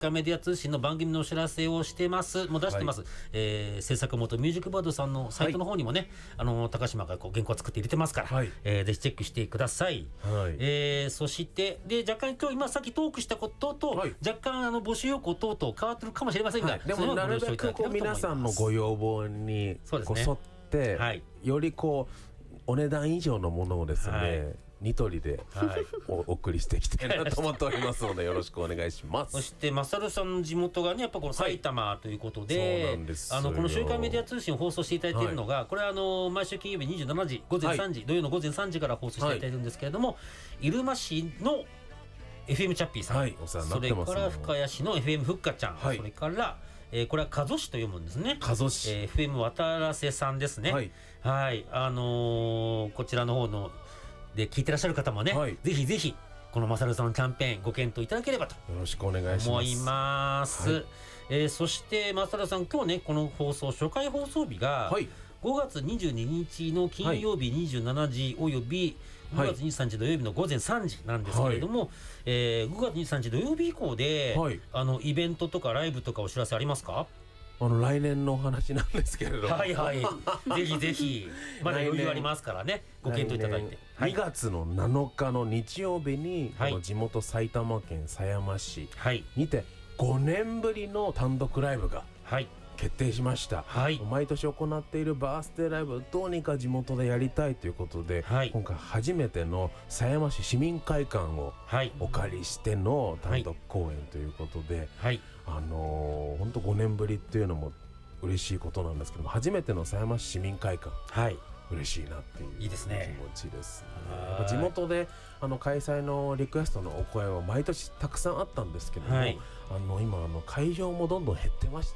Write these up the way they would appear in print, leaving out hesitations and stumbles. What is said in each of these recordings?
刊メディア通信の番組のお知らせをしてます。もう出してます。制作元ミュージックバードさんのサイトの方にもね、高島が原稿を作って入れてますから、ぜひチェックしてください。そしてで若干今さっきトークしたことと、若干募集要項等々変わってるかもしれませんが、 でもなるべく皆さんのご要望に沿って、よりお値段以上のものをですね、ニトリでお送りしていきたいなと思っておりますのでよろしくお願いします。 そしてマサルさんの地元がねやっぱこの埼玉ということで、この週刊メディア通信を放送していただいているのが、これは毎週金曜日27時午前3時、土曜の午前3時から放送していただいているんですけれども、入間市の FM チャッピーさん、それから深谷市の FM ふっかちゃん、それからこれは加須市と読むんですね。 加須市、 FM 渡良瀬さんですね。こちらの方ので聞いてらっしゃる方もね、ぜひぜひこのマサルさんのキャンペーンご検討いただければとよろしくお願いします。 思います。そしてマサルさん、今日ねこの放送初回放送日が5月22日の金曜日27時および5月23日土曜日の午前3時なんですけれども、5月23日土曜日以降で、イベントとかライブとかお知らせありますか？ 来年のお話なんですけれども、 ぜひぜひまだ余裕ありますからね、ご検討いただいて。 2月の7日の日曜日に、この地元埼玉県狭山市にて5年ぶりの単独ライブが決定しました。毎年行っているバースデーライブをどうにか地元でやりたいということで、今回初めての狭山市市民会館をお借りしての単独公演ということで、本当5年ぶりっていうのも嬉しいことなんですけども、初めての狭山市市民会館、嬉しいなっていう気持ちですね。地元で開催のリクエストのお声は毎年たくさんあったんですけども、今会場もどんどん減ってまして、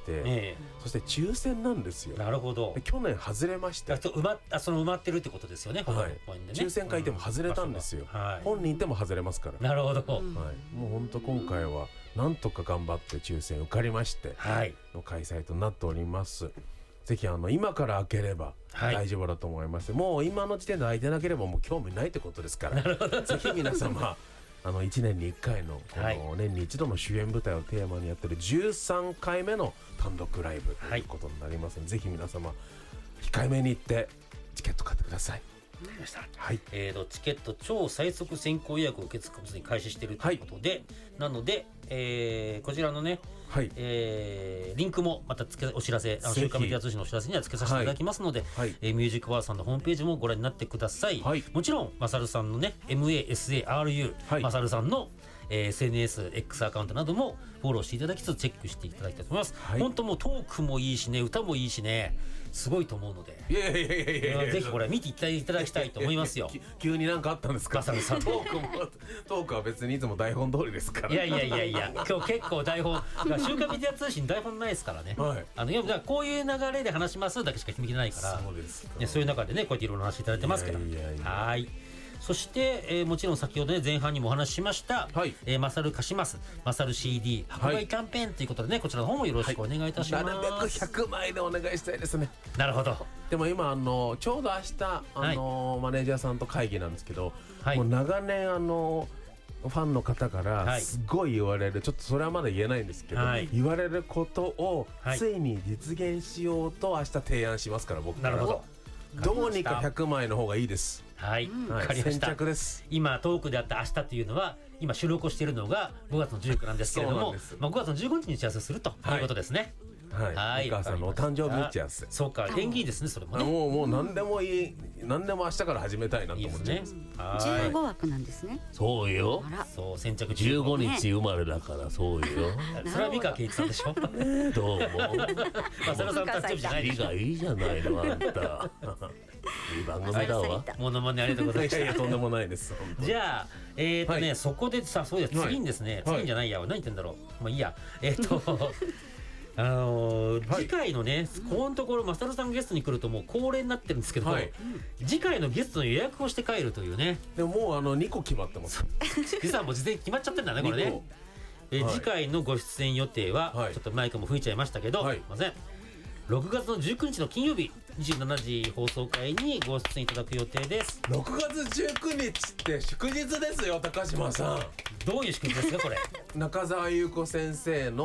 そして抽選なんですよ。 なるほど。 去年外れまして、 埋まってるってことですよね。 抽選会いても外れたんですよ。本人いても外れますから。 なるほど。 もう本当今回はなんとか頑張って抽選受かりましての開催となっております。ぜひ今から開ければ大丈夫だと思います。もう今の時点で開いてなければもう興味ないってことですから、ぜひ皆様1年に1回のこの年に一度の主演舞台をテーマにやってる13回目の単独ライブということになりますので、ぜひ皆様控えめに行ってチケット買ってください。 わかりました。チケット超最速先行予約を受付に開始しているということで、なので、こちらのね、リンクもまたお知らせ、週刊メディア通信のお知らせには付けさせていただきますので、ミュージックバーさんのホームページもご覧になってください。もちろんマサルさんのね MASARU、マサルさんのSNSX アカウントなどもフォローしていただきつつチェックしていただきたいと思います。本当もうトークもいいしね、歌もいいしね、すごいと思うので、ぜひこれ見ていただきたいと思いますよ。 急に何かあったんですか？ マサルさんトークは別にいつも台本通りですから。 いや今日結構台本週刊メディア通信台本ないですからね。こういう流れで話しますだけしか決めてないから、そういう中でねこうやっていろいろ話していただいてますから。そして、もちろん先ほどね前半にもお話ししました、マサル貸しますマサル CD 発売キャンペーンということでね、こちらの方もよろしくお願いいたします。 なるべく100枚でお願いしたいですね。 なるほど。 でも今ちょうど明日マネージャーさんと会議なんですけど、もう長年ファンの方からすごい言われる、ちょっとそれはまだ言えないんですけど、言われることをついに実現しようと明日提案しますから僕。 なるほど。 どうにか100枚の方がいいです。先着です。 今トークであった明日というのは今収録をしているのが5月の19なんですけれども、5月の15日に打ち合わせするということですね。 お母さんのお誕生日打ち合わせ。 そうか、縁起いいですねそれもね。 もう何でもいい、何でも明日から始めたいなと思ってます。 15枠なんですね。 そうよ。 そう、先着 15日生まれだからそうよ。 それは美川圭一さんでしょ。どうも。 マサルさん誕生日じゃないでしょ。 美がいいじゃないのあんた。いい番組だわ。 モノマネありがとうございました。 とんでもないです。 じゃあそこでさ、そうです、次にですね、次じゃないや、何言ってんだろう、まあいいや。次回のね、ここのところマサルさんゲストに来るともう恒例になってるんですけど、次回のゲストの予約をして帰るというね。 でももう2個決まってます。 実はもう事前に決まっちゃってるんだねこれね。次回のご出演予定は、ちょっとマイクも吹いちゃいましたけど、すいません、 6月の19日の金曜日27時放送会にご出演いただく予定です。 6月19日って祝日ですよ高島さん。 どういう祝日ですかこれ。 中澤裕子先生の